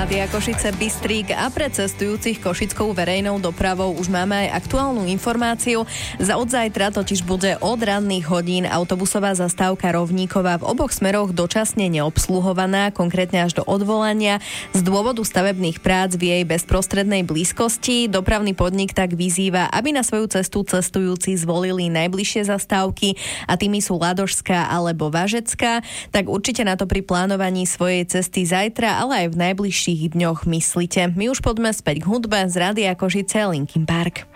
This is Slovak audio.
Rádia Košice Bystrík a pre cestujúcich košickou verejnou dopravou už máme aj aktuálnu informáciu. Od zajtra totiž bude od ranných hodín autobusová zastávka Rovníkova v oboch smeroch dočasne neobsluhovaná, konkrétne až do odvolania z dôvodu stavebných prác v jej bezprostrednej blízkosti. Dopravný podnik tak vyzýva, aby na svoju cestu cestujúci zvolili najbližšie zastávky a tými sú Ladožská alebo Vážecká. Tak určite na to pri plánovaní svojej cesty zajtra, ale aj v najbližších dňoch myslíte. My už poďme späť k hudbe z Rádia Košice Linkin Park.